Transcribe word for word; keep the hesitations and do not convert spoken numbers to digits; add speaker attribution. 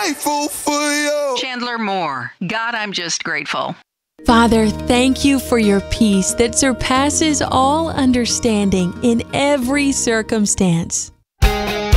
Speaker 1: grateful for you.
Speaker 2: Chandler Moore, God, I'm just grateful.
Speaker 3: Father, thank you for your peace that surpasses all understanding in every circumstance.